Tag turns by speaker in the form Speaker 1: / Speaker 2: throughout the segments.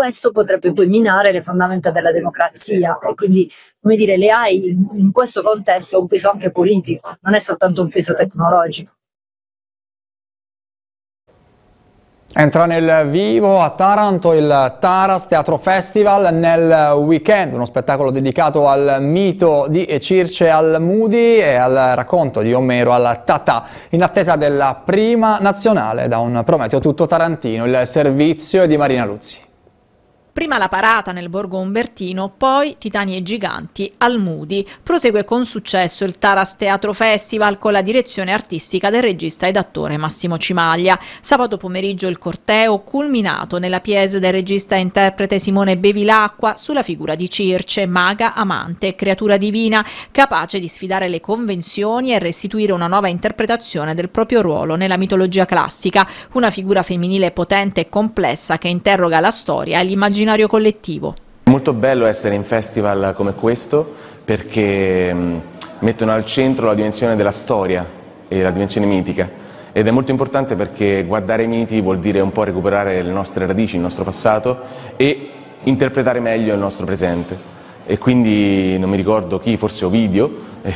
Speaker 1: questo potrebbe poi minare le fondamenta della democrazia, e quindi, come dire, le AI in questo contesto ha un peso anche politico, non è soltanto un peso tecnologico.
Speaker 2: Entra nel vivo a Taranto il Taras Teatro Festival nel weekend, uno spettacolo dedicato al mito di Circe al Moody e al racconto di Omero al Tatà, in attesa della prima nazionale da un Prometeo tutto tarantino. Il servizio è di Marina Luzzi.
Speaker 3: Prima la parata nel Borgo Umbertino, poi Titani e Giganti al Moody. Prosegue con successo il Taras Teatro Festival con la direzione artistica del regista ed attore Massimo Cimaglia. Sabato pomeriggio il corteo culminato nella pièce del regista e interprete Simone Bevilacqua sulla figura di Circe, maga, amante, creatura divina, capace di sfidare le convenzioni e restituire una nuova interpretazione del proprio ruolo nella mitologia classica. Una figura femminile potente e complessa che interroga la storia e l'immaginario collettivo.
Speaker 4: È molto bello essere in festival come questo perché mettono al centro la dimensione della storia e la dimensione mitica, ed è molto importante perché guardare i miti vuol dire un po' recuperare le nostre radici, il nostro passato e interpretare meglio il nostro presente. E quindi non mi ricordo chi, forse Ovidio,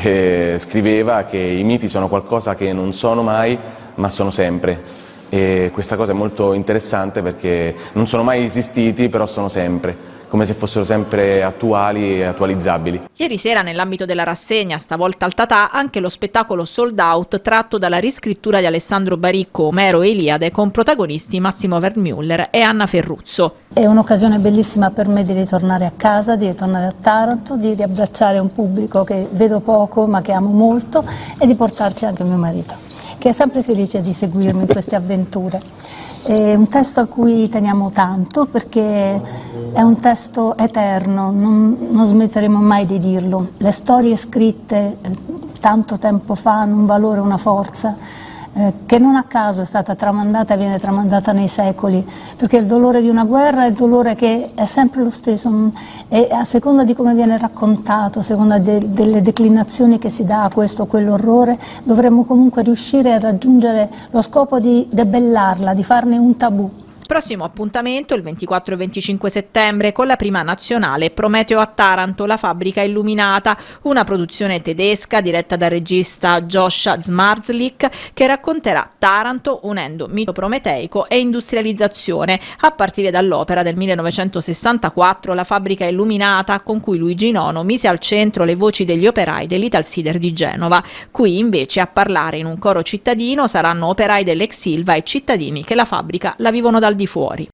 Speaker 4: scriveva che i miti sono qualcosa che non sono mai ma sono sempre. E questa cosa è molto interessante perché non sono mai esistiti, però sono sempre, come se fossero sempre attuali e attualizzabili.
Speaker 3: Ieri sera, nell'ambito della rassegna Stavolta al Tatà, anche lo spettacolo Sold Out tratto dalla riscrittura di Alessandro Baricco, Omero e Iliade, con protagonisti Massimo Wertmüller e Anna Ferruzzo.
Speaker 5: È un'occasione bellissima per me di ritornare a casa, di ritornare a Taranto, di riabbracciare un pubblico che vedo poco ma che amo molto, e di portarci anche mio marito, che è sempre felice di seguirmi in queste avventure. È un testo a cui teniamo tanto perché è un testo eterno, non smetteremo mai di dirlo. Le storie scritte tanto tempo fa hanno un valore, una forza che non a caso è stata tramandata e viene tramandata nei secoli, perché il dolore di una guerra è il dolore che è sempre lo stesso, e a seconda di come viene raccontato, a seconda delle declinazioni che si dà a questo o quell'orrore, dovremmo comunque riuscire a raggiungere lo scopo di debellarla, di farne un tabù.
Speaker 3: Prossimo appuntamento il 24 e 25 settembre con la prima nazionale Prometeo a Taranto, la fabbrica illuminata, una produzione tedesca diretta dal regista Joshua Zmarzlik che racconterà Taranto unendo mito prometeico e industrializzazione, a partire dall'opera del 1964 La fabbrica illuminata, con cui Luigi Nono mise al centro le voci degli operai dell'Italsider di Genova. Qui invece a parlare in un coro cittadino saranno operai dell'ex Ilva e cittadini che la fabbrica la vivono dal di fuori.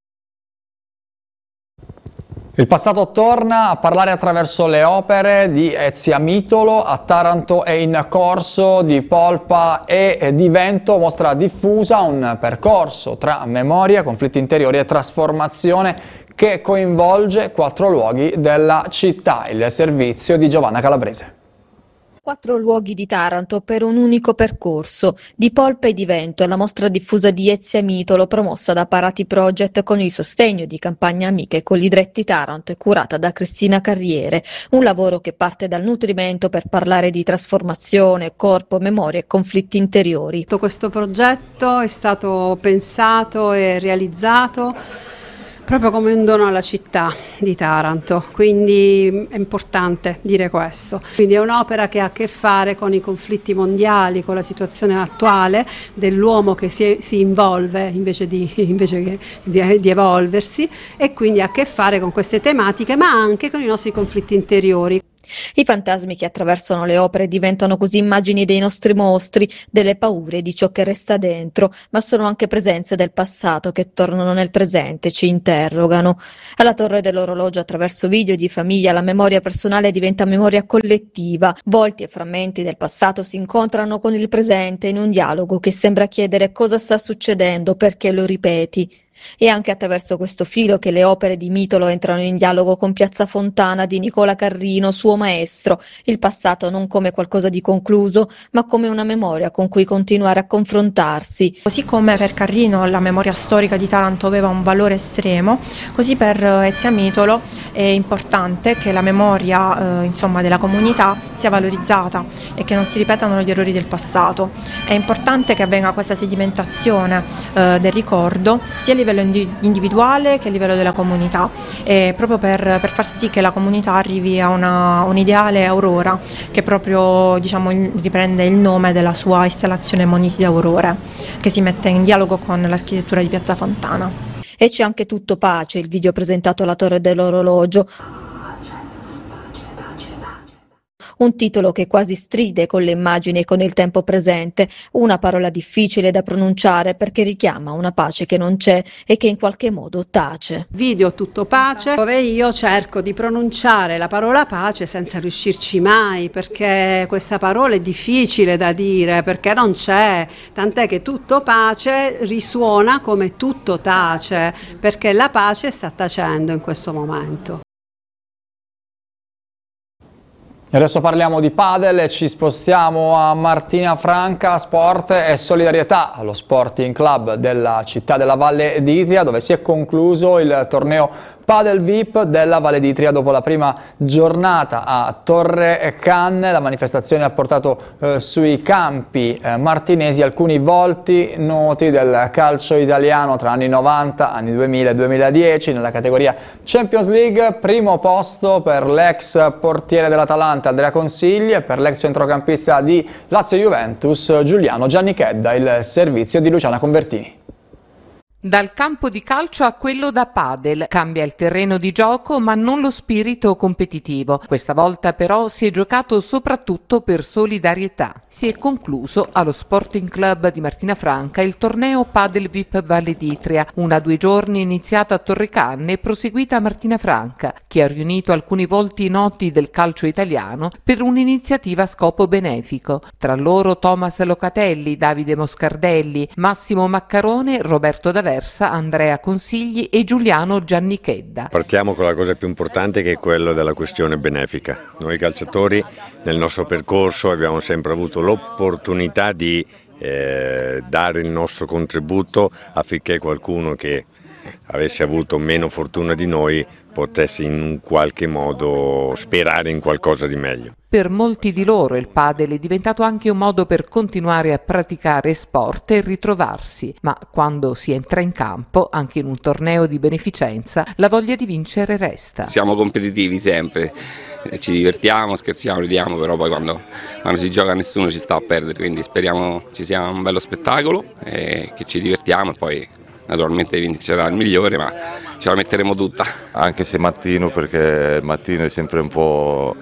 Speaker 2: Il passato torna a parlare attraverso le opere di Ezia Mitolo. A Taranto è in corso Di Polpa e di Vento, mostra diffusa, un percorso tra memoria, conflitti interiori e trasformazione che coinvolge 4 luoghi della città. Il servizio di Giovanna Calabrese.
Speaker 6: 4 luoghi di Taranto per un unico percorso. Di Polpa e di Vento è la mostra diffusa di Ezia Mitolo, promossa da Parati Project con il sostegno di Campagne Amiche Colli-Dretti Taranto e curata da Cristina Carriere. Un lavoro che parte dal nutrimento per parlare di trasformazione, corpo, memoria e conflitti interiori.
Speaker 7: Tutto questo progetto è stato pensato e realizzato proprio come un dono alla città di Taranto, quindi è importante dire questo. Quindi è un'opera che ha a che fare con i conflitti mondiali, con la situazione attuale dell'uomo che si involve invece che di evolversi, e quindi ha a che fare con queste tematiche, ma anche con i nostri conflitti interiori.
Speaker 6: I fantasmi che attraversano le opere diventano così immagini dei nostri mostri, delle paure, di ciò che resta dentro, ma sono anche presenze del passato che tornano nel presente, ci interrogano. Alla Torre dell'Orologio, attraverso video di famiglia, la memoria personale diventa memoria collettiva. Volti e frammenti del passato si incontrano con il presente in un dialogo che sembra chiedere cosa sta succedendo, perché lo ripeti. È anche attraverso questo filo che le opere di Mitolo entrano in dialogo con Piazza Fontana di Nicola Carrino, suo maestro, il passato non come qualcosa di concluso, ma come una memoria con cui continuare a confrontarsi.
Speaker 8: Così come per Carrino la memoria storica di Taranto aveva un valore estremo, così per Ezia Mitolo è importante che la memoria della comunità sia valorizzata e che non si ripetano gli errori del passato. È importante che avvenga questa sedimentazione del ricordo sia a livello livello individuale che a livello della comunità, proprio per far sì che la comunità arrivi a un ideale Aurora, che proprio riprende il nome della sua installazione Moniti d'Aurore, che si mette in dialogo con l'architettura di Piazza Fontana.
Speaker 6: E c'è anche Tutto Pace, il video presentato alla Torre dell'Orologio. Un titolo che quasi stride con le immagini e con il tempo presente, una parola difficile da pronunciare perché richiama una pace che non c'è e che in qualche modo tace.
Speaker 7: Video Tutto Pace, dove io cerco di pronunciare la parola pace senza riuscirci mai, perché questa parola è difficile da dire, perché non c'è, tant'è che Tutto Pace risuona come tutto tace, perché la pace sta tacendo in questo momento.
Speaker 2: E adesso parliamo di padel e ci spostiamo a Martina Franca, sport e solidarietà, allo Sporting Club della città della Valle d'Itria, dove si è concluso il torneo Padel VIP della Valle d'Itria dopo la prima giornata a Torre Canne. La manifestazione ha portato sui campi martinesi alcuni volti noti del calcio italiano tra anni 90, anni 2000 e 2010. Nella categoria Champions League, primo posto per l'ex portiere dell'Atalanta Andrea Consigli e per l'ex centrocampista di Lazio Juventus Giuliano Giannichedda, il servizio di Luciana Convertini.
Speaker 9: Dal campo di calcio a quello da padel, cambia il terreno di gioco ma non lo spirito competitivo. Questa volta però si è giocato soprattutto per solidarietà. Si è concluso allo Sporting Club di Martina Franca il torneo Padel VIP Valle d'Itria, una 2 giorni iniziata a Torrecanne e proseguita a Martina Franca, che ha riunito alcuni volti noti del calcio italiano per un'iniziativa a scopo benefico. Tra loro Thomas Locatelli, Davide Moscardelli, Massimo Maccarone, Roberto D'Aversa, Andrea Consigli e Giuliano Giannichedda.
Speaker 10: Partiamo con la cosa più importante, che è quella della questione benefica. Noi calciatori nel nostro percorso abbiamo sempre avuto l'opportunità di dare il nostro contributo affinché qualcuno che avesse avuto meno fortuna di noi potesse in qualche modo sperare in qualcosa di meglio.
Speaker 9: Per molti di loro il padel è diventato anche un modo per continuare a praticare sport e ritrovarsi, ma quando si entra in campo, anche in un torneo di beneficenza, la voglia di vincere resta.
Speaker 11: Siamo competitivi sempre, ci divertiamo, scherziamo, ridiamo, però poi quando si gioca nessuno ci sta a perdere, quindi speriamo ci sia un bello spettacolo e che ci divertiamo e poi naturalmente vincerà il migliore, ma ce la metteremo tutta.
Speaker 12: Anche se mattino, perché il mattino è sempre un po'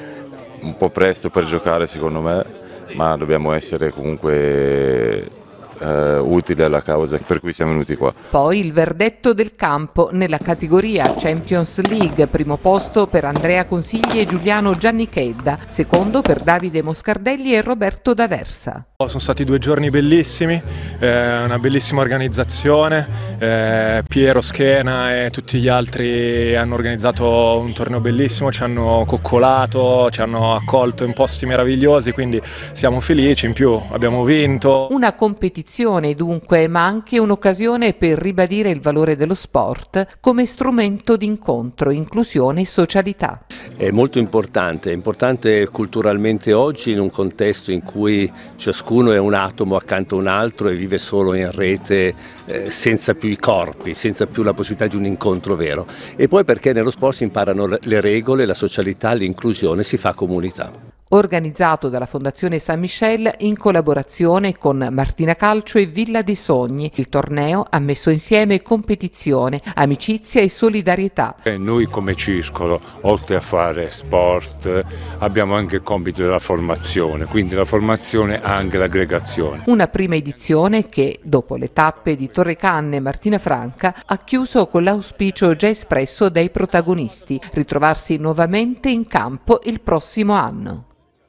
Speaker 12: presto per giocare secondo me, ma dobbiamo essere comunque utili alla causa per cui siamo venuti qua.
Speaker 9: Poi il verdetto del campo nella categoria Champions League, primo posto per Andrea Consigli e Giuliano Giannichedda, secondo per Davide Moscardelli e Roberto D'Aversa.
Speaker 13: Sono stati 2 giorni bellissimi, una bellissima organizzazione, Piero Schena e tutti gli altri hanno organizzato un torneo bellissimo, ci hanno coccolato, ci hanno accolto in posti meravigliosi, quindi siamo felici, in più abbiamo vinto.
Speaker 9: Una competizione dunque, ma anche un'occasione per ribadire il valore dello sport come strumento di incontro, inclusione e socialità.
Speaker 14: È molto importante culturalmente oggi, in un contesto in cui ciascuno è un atomo accanto a un altro e vive solo in rete, senza più i corpi, senza più la possibilità di un incontro vero. E poi perché nello sport si imparano le regole, la socialità, l'inclusione, si fa comunità.
Speaker 9: Organizzato dalla Fondazione San Michel in collaborazione con Martina Calcio e Villa dei Sogni. Il torneo ha messo insieme competizione, amicizia e solidarietà.
Speaker 15: Noi come Circolo, oltre a fare sport, abbiamo anche il compito della formazione, quindi la formazione ha anche l'aggregazione.
Speaker 9: Una prima edizione che, dopo le tappe di Torrecanne e Martina Franca, ha chiuso con l'auspicio già espresso dai protagonisti, ritrovarsi nuovamente in campo il prossimo anno.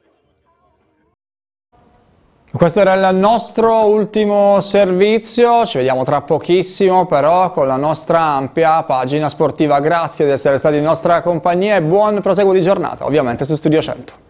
Speaker 2: Questo era il nostro ultimo servizio, ci vediamo tra pochissimo però con la nostra ampia pagina sportiva. Grazie di essere stati in nostra compagnia e buon proseguo di giornata, ovviamente su Studio 100.